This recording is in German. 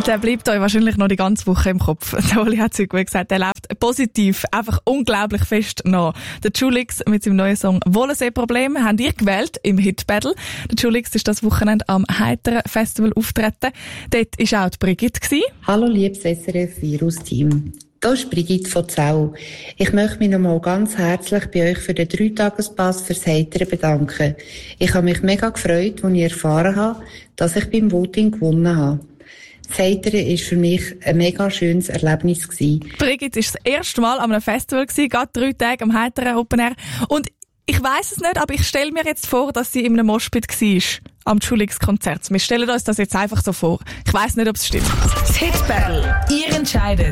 Der bleibt euch wahrscheinlich noch die ganze Woche im Kopf. Der Oli hat es gesagt, der läuft positiv, einfach unglaublich fest nach. Der Julix mit seinem neuen Song «Wohlensee-Problem» haben ihr gewählt im Hit-Battle. Der Julix ist das Wochenende am Heiteren Festival auftreten. Dort war auch die Brigitte. Hallo liebes SRF-Virus-Team. Hier ist Brigitte von Zau. Ich möchte mich nochmal ganz herzlich bei euch für den 3-Tages-Pass fürs Heitern bedanken. Ich habe mich mega gefreut, als ich erfahren habe, dass ich beim Voting gewonnen habe. Das Heitern war für mich ein mega schönes Erlebnis. Brigitte war das erste Mal an einem Festival, gerade 3 Tage am Heiteren Open Air. Und ich weiss es nicht, aber ich stelle mir jetzt vor, dass sie in einem Moshpit war, am Julix-Konzert. Wir stellen uns das jetzt einfach so vor. Ich weiss nicht, ob es stimmt. Das Hit Battle. Ihr entscheidet.